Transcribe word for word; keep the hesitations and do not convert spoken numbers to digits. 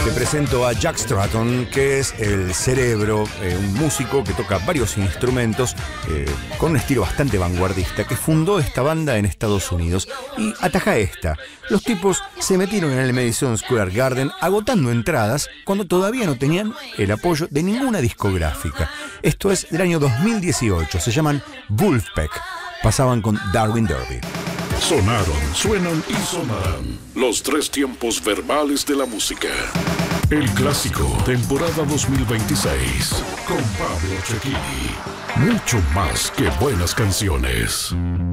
Te presento a Jack Stratton, que es el cerebro, eh, un músico que toca varios instrumentos eh, con un estilo bastante vanguardista, que fundó esta banda en Estados Unidos. Y ataja esta. Los tipos se metieron en el Madison Square Garden agotando entradas cuando todavía no tenían el apoyo de ninguna discográfica. Esto es del año dos mil dieciocho. Se llaman Wolfpack. Pasaban con Darwin Derby. Sonaron, suenan y sonarán los tres tiempos verbales de la música. El clásico, temporada dos mil veintiséis, con Pablo Cecchini. Mucho más que buenas canciones.